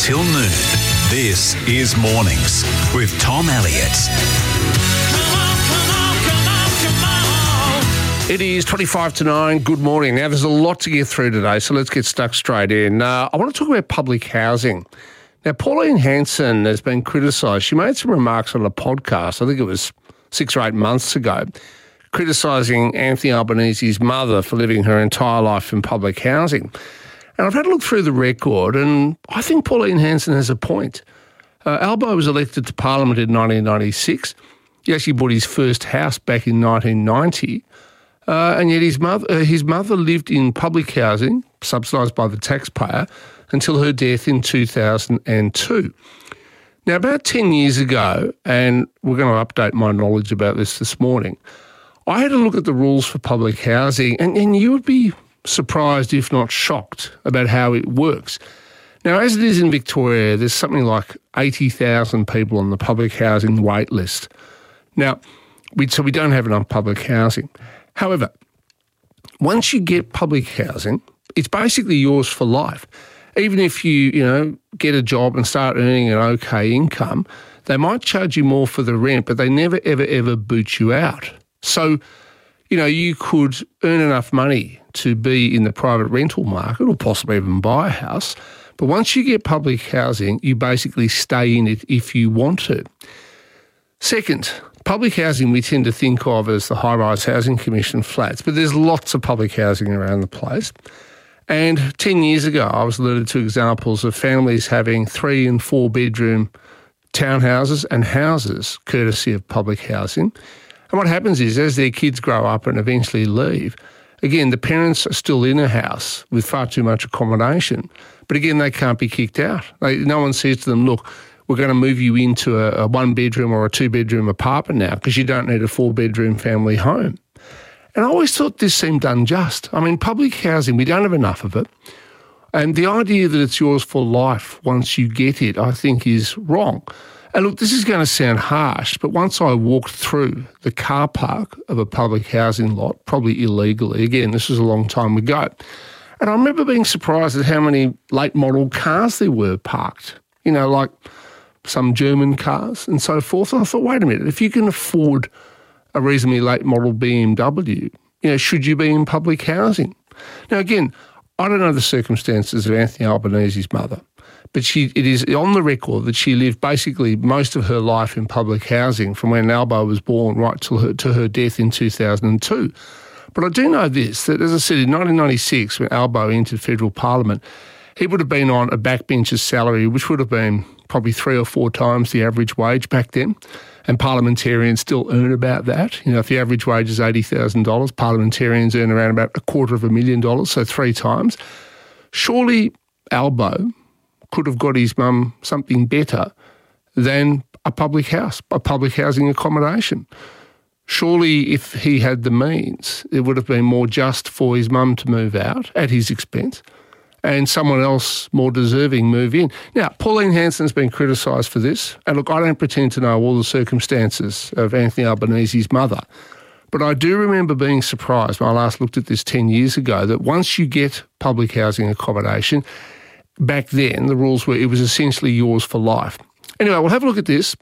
till noon. This is Mornings with Tom Elliott. It is 25 to 9. Good morning. Now, there's a lot to get through today, so let's get stuck straight in. I want to talk about public housing. Now, Pauline Hanson has been criticised. She made some remarks on a podcast, I think it was 6 or 8 months ago, criticising Anthony Albanese's mother for living her entire life in public housing. And I've had a look through the record, and I think Pauline Hanson has a point. Albo was elected to Parliament in 1996. He actually bought his first house back in 1990. And yet his mother lived in public housing, subsidised by the taxpayer, until her death in 2002. Now, about 10 years ago, and we're going to update my knowledge about this morning, I had a look at the rules for public housing, and you would be surprised, if not shocked, about how it works. Now, as it is in Victoria, there's something like 80,000 people on the public housing wait list. Now, we don't have enough public housing. However, once you get public housing, it's basically yours for life. Even if you get a job and start earning an okay income, they might charge you more for the rent, but they never, ever, ever boot you out. So, you could earn enough money to be in the private rental market or possibly even buy a house. But once you get public housing, you basically stay in it if you want to. Second, public housing we tend to think of as the high-rise housing commission flats, but there's lots of public housing around the place. And 10 years ago, I was alerted to examples of families having 3- and 4-bedroom townhouses and houses courtesy of public housing. And what happens is, as their kids grow up and eventually leave, again, the parents are still in a house with far too much accommodation. But again, they can't be kicked out. No one says to them, look, we're going to move you into a 1-bedroom or a 2-bedroom apartment now because you don't need a 4-bedroom family home. And I always thought this seemed unjust. I mean, public housing, we don't have enough of it. And the idea that it's yours for life once you get it, I think is wrong. And look, this is going to sound harsh, but once I walked through the car park of a public housing lot, probably illegally, again, this was a long time ago, and I remember being surprised at how many late model cars there were parked, like some German cars and so forth. And I thought, wait a minute, if you can afford a reasonably late model BMW, should you be in public housing? Now, again, I don't know the circumstances of Anthony Albanese's mother, but it is on the record that she lived basically most of her life in public housing from when Albo was born right to her death in 2002. But I do know this, that as I said, in 1996, when Albo entered federal parliament, he would have been on a backbencher's salary, which would have been probably 3 or 4 times the average wage back then. And parliamentarians still earn about that. If the average wage is $80,000, parliamentarians earn around about $250,000, so 3 times. Surely Albo could have got his mum something better than a public house, a public housing accommodation. Surely if he had the means, it would have been more just for his mum to move out at his expense and someone else more deserving move in. Now, Pauline Hanson's been criticised for this. And look, I don't pretend to know all the circumstances of Anthony Albanese's mother, but I do remember being surprised when I last looked at this 10 years ago that once you get public housing accommodation, back then the rules were it was essentially yours for life. Anyway, we'll have a look at this.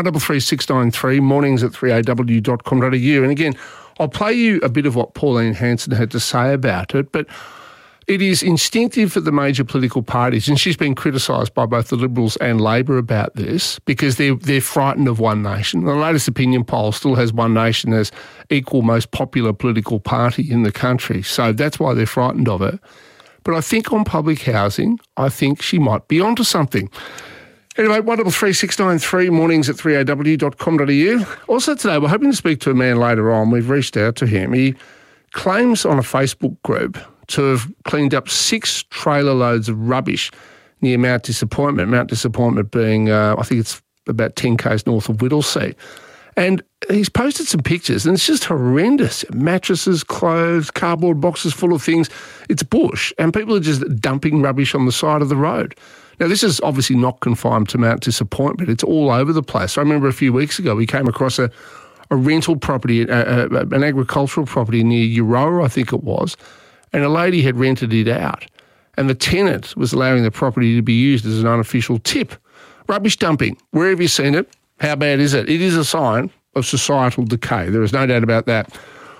133693, mornings at 3aw.com.au. And again, I'll play you a bit of what Pauline Hanson had to say about it, but it is instinctive for the major political parties, and she's been criticised by both the Liberals and Labor about this because they're frightened of One Nation. The latest opinion poll still has One Nation as equal most popular political party in the country, so that's why they're frightened of it. But I think on public housing, I think she might be onto something. Anyway, 133693, mornings at 3aw.com.au. Also today, we're hoping to speak to a man later on. We've reached out to him. He claims on a Facebook group to have cleaned up 6 trailer loads of rubbish near Mount Disappointment. Mount Disappointment being, I think it's about 10 k's north of Whittlesea. And he's posted some pictures, and it's just horrendous. Mattresses, clothes, cardboard boxes full of things. It's bush, and people are just dumping rubbish on the side of the road. Now, this is obviously not confined to Mount Disappointment. It's all over the place. I remember a few weeks ago we came across a rental property, an agricultural property near Euroa, I think it was, and a lady had rented it out. and the tenant was allowing the property to be used as an unofficial tip. Rubbish dumping. Where have you seen it? How bad is it? It is a sign of societal decay. There is no doubt about that.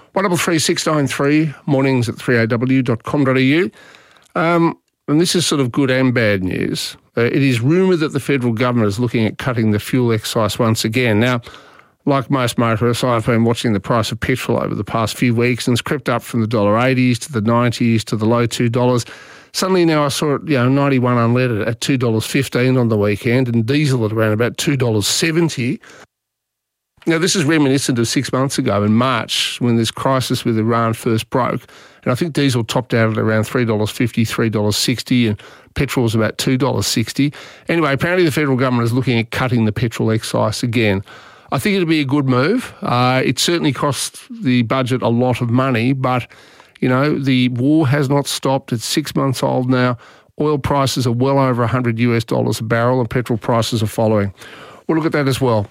133693, mornings at 3aw.com.au. And this is sort of good and bad news. It is rumoured that the federal government is looking at cutting the fuel excise once again. Now, like most motorists, I've been watching the price of petrol over the past few weeks, and it's crept up from the $80s to the $90s to the low $2. Suddenly now I saw it, 91 unleaded at $2.15 on the weekend, and diesel at around about $2.70. Now, this is reminiscent of 6 months ago in March when this crisis with Iran first broke. And I think diesel topped out at around $3.50, $3.60, and petrol was about $2.60. Anyway, apparently the federal government is looking at cutting the petrol excise again. I think it'd be a good move. It certainly costs the budget a lot of money, but, the war has not stopped. It's 6 months old now. Oil prices are well over $100 a barrel, and petrol prices are following. We'll look at that as well.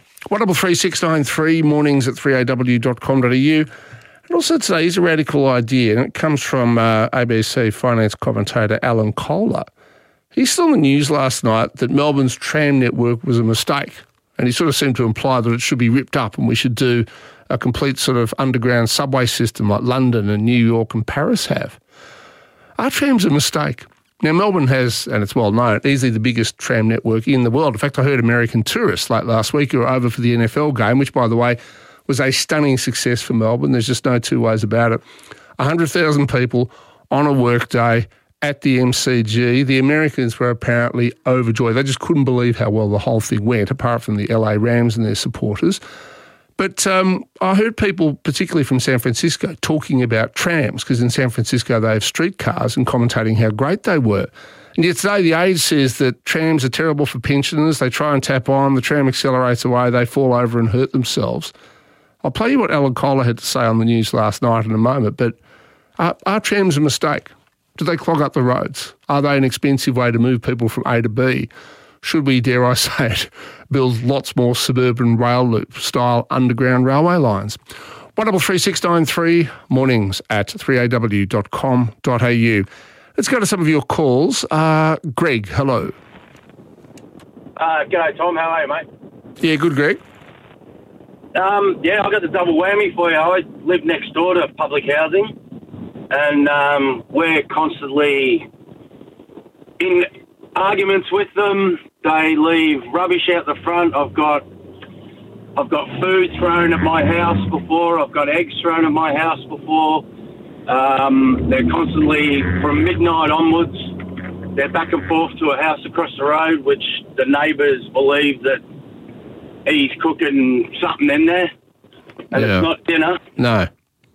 133693, mornings at 3aw.com.au. And also today's a radical idea, and it comes from ABC finance commentator Alan Kohler. He saw on the news last night that Melbourne's tram network was a mistake, and he sort of seemed to imply that it should be ripped up and we should do a complete sort of underground subway system like London and New York and Paris have. Our tram's a mistake. Now, Melbourne has, and it's well known, easily the biggest tram network in the world. In fact, I heard American tourists late last week who were over for the NFL game, which, by the way, was a stunning success for Melbourne. There's just no two ways about it. 100,000 people on a workday at the MCG. The Americans were apparently overjoyed. They just couldn't believe how well the whole thing went, apart from the LA Rams and their supporters. But I heard people, particularly from San Francisco, talking about trams, because in San Francisco they have streetcars, and commentating how great they were. And yet today the Age says that trams are terrible for pensioners. They try and tap on, the tram accelerates away, they fall over and hurt themselves. I'll play you what Alan Kohler had to say on the news last night in a moment, but are trams a mistake? Do they clog up the roads? Are they an expensive way to move people from A to B? Should we, dare I say it, build lots more suburban rail loop-style underground railway lines? 133693, mornings at 3aw.com.au. Let's go to some of your calls. Greg, hello. G'day, Tom. How are you, mate? Yeah, good, Greg. I've got the double whammy for you. I live next door to public housing, and we're constantly in arguments with them. They leave rubbish out the front. I've got food thrown at my house before. I've got eggs thrown at my house before. They're constantly, from midnight onwards, they're back and forth to a house across the road, which the neighbours believe that he's cooking something in there, and It's not dinner. No.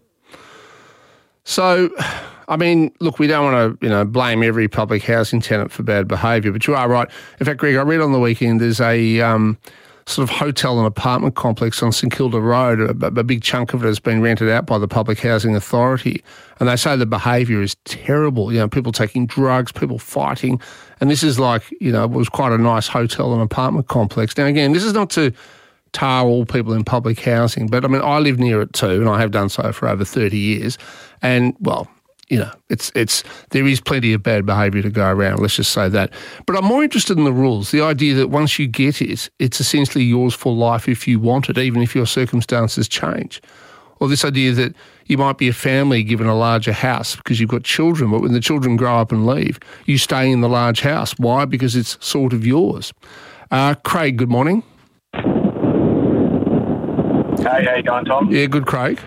So, I mean, look, we don't want to, blame every public housing tenant for bad behaviour, but you are right. In fact, Greg, I read on the weekend there's a sort of hotel and apartment complex on St Kilda Road. A big chunk of it has been rented out by the Public Housing Authority, and they say the behaviour is terrible. People taking drugs, people fighting, and this is like, it was quite a nice hotel and apartment complex. Now, again, this is not to tar all people in public housing, but I mean, I live near it too, and I have done so for over 30 years, and well, there is plenty of bad behaviour to go around, let's just say that. But I'm more interested in the rules, the idea that once you get it, it's essentially yours for life if you want it, even if your circumstances change. Or this idea that you might be a family given a larger house because you've got children, but when the children grow up and leave, you stay in the large house. Why? Because it's sort of yours. Craig, good morning. Hey, how you going, Tom? Yeah, good, Craig.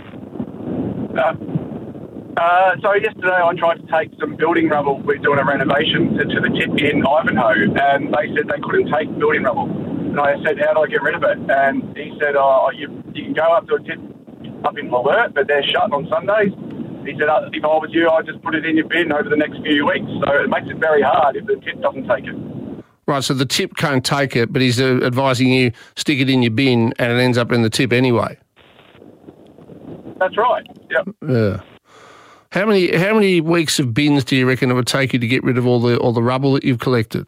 So yesterday I tried to take some building rubble. We're doing a renovation to the tip in Ivanhoe, and they said they couldn't take building rubble. And I said, how do I get rid of it? And he said, you can go up to a tip up in Malert, but they're shut on Sundays. He said, if I was you, I'd just put it in your bin over the next few weeks. So it makes it very hard if the tip doesn't take it. Right, so the tip can't take it, but he's advising you stick it in your bin and it ends up in the tip anyway. That's right, yep. Yeah. How many weeks of bins do you reckon it would take you to get rid of all the rubble that you've collected?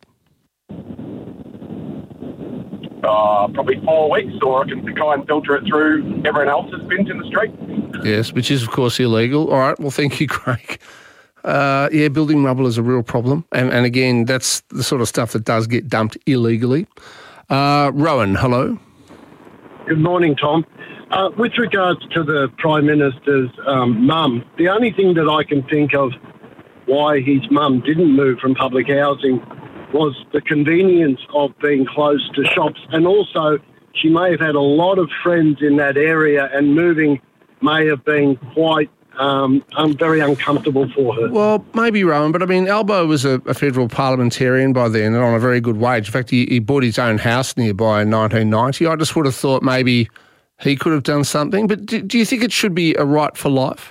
Probably 4 weeks, or I can try and filter it through everyone else's bins in the street. Yes, which is, of course, illegal. All right, well, thank you, Craig. building rubble is a real problem. And again, that's the sort of stuff that does get dumped illegally. Rowan, hello. Good morning, Tom. With regards to the Prime Minister's mum, the only thing that I can think of why his mum didn't move from public housing was the convenience of being close to shops, and also she may have had a lot of friends in that area, and moving may have been quite very uncomfortable for her. Well, maybe, Rowan, but I mean, Albo was a federal parliamentarian by then and on a very good wage. In fact, he bought his own house nearby in 1990. I just would have thought maybe he could have done something. But do you think it should be a right for life?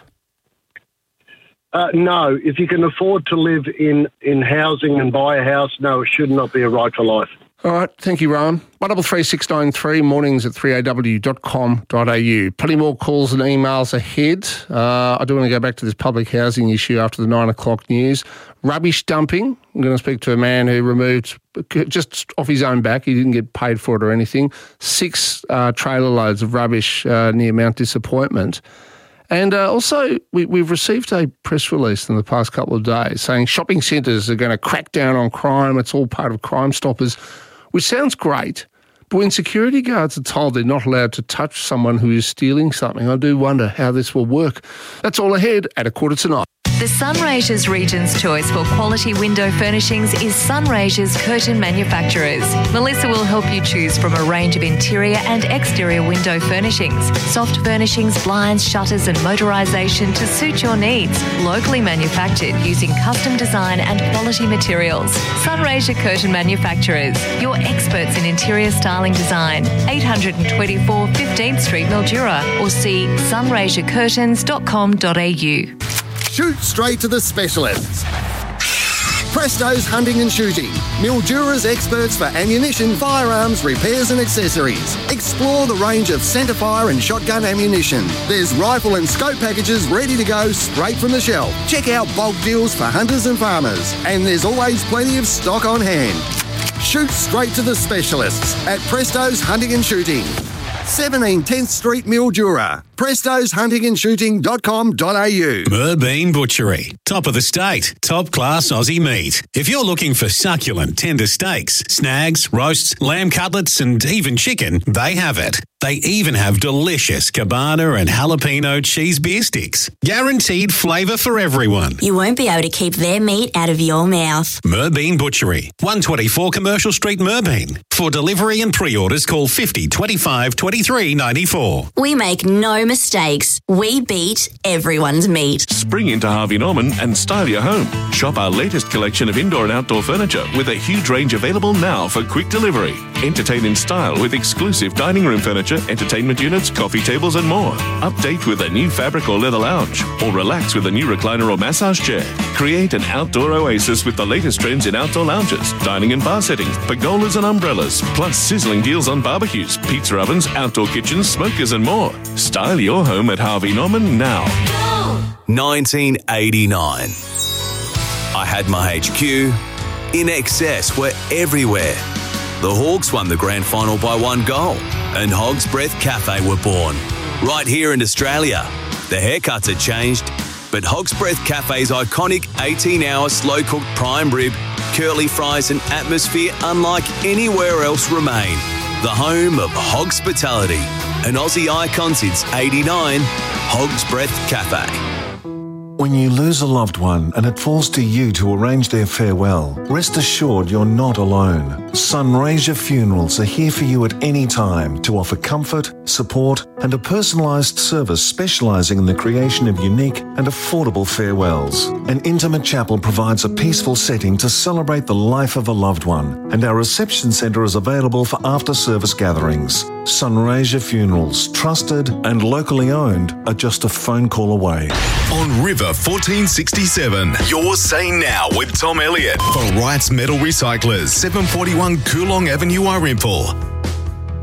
No. If you can afford to live in housing and buy a house, no, it should not be a right for life. All right, thank you, Rowan. 133693, mornings at 3aw.com.au. Plenty more calls and emails ahead. I do want to go back to this public housing issue after the 9 o'clock news. Rubbish dumping. I'm going to speak to a man who removed, just off his own back, he didn't get paid for it or anything, 6 trailer loads of rubbish near Mount Disappointment. And also, we've received a press release in the past couple of days saying shopping centres are going to crack down on crime. It's all part of Crime Stoppers, which sounds great. But when security guards are told they're not allowed to touch someone who is stealing something, I do wonder how this will work. That's all ahead at 9:15. The Sunraysia's Region's choice for quality window furnishings is Sunraysia's Curtain Manufacturers. Melissa will help you choose from a range of interior and exterior window furnishings, soft furnishings, blinds, shutters and motorisation to suit your needs. Locally manufactured using custom design and quality materials. Sunraysia Curtain Manufacturers, your experts in interior styling design. 824 15th Street, Mildura, or see sunraysiacurtains.com.au. Shoot straight to the specialists. Presto's Hunting and Shooting. Mildura's experts for ammunition, firearms, repairs and accessories. Explore the range of centerfire and shotgun ammunition. There's rifle and scope packages ready to go straight from the shelf. Check out bulk deals for hunters and farmers. And there's always plenty of stock on hand. Shoot straight to the specialists at Presto's Hunting and Shooting. 17 10th Street, Mildura. prestosHuntingandShooting.com.au. Merbein Butchery. Top of the state. Top class Aussie meat. If you're looking for succulent, tender steaks, snags, roasts, lamb cutlets and even chicken, they have it. They even have delicious cabana and jalapeno cheese beer sticks. Guaranteed flavour for everyone. You won't be able to keep their meat out of your mouth. Merbein Butchery. 124 Commercial Street, Merbein. For delivery and pre-orders, call 50 25 23 94. We make no mistakes. We beat everyone's meat. Spring into Harvey Norman and style your home. Shop our latest collection of indoor and outdoor furniture with a huge range available now for quick delivery. Entertain in style with exclusive dining room furniture, entertainment units, coffee tables and more. Update with a new fabric or leather lounge, or relax with a new recliner or massage chair. Create an outdoor oasis with the latest trends in outdoor lounges, dining and bar settings, pergolas and umbrellas, plus sizzling deals on barbecues, pizza ovens, outdoor kitchens, smokers and more. Style your home at Harvey Norman now. 1989. I had my HQ. In excess were everywhere. The Hawks won the grand final by 1 goal, and Hog's Breath Cafe were born. Right here in Australia. The haircuts had changed, but Hog's Breath Cafe's iconic 18-hour slow-cooked prime rib, curly fries and atmosphere unlike anywhere else remain. The home of Hogspitality, an Aussie icon since 89, Hog's Breath Cafe. When you lose a loved one and it falls to you to arrange their farewell, rest assured you're not alone. Sunraysia Funerals are here for you at any time to offer comfort, support and a personalised service specialising in the creation of unique and affordable farewells. An intimate chapel provides a peaceful setting to celebrate the life of a loved one, and our reception centre is available for after-service gatherings. Sunraysia Funerals, trusted and locally owned, are just a phone call away. On River 1467, you're Say Now with Tom Elliott for Wrights Metal Recyclers, 741 Coolong Avenue, Irimple.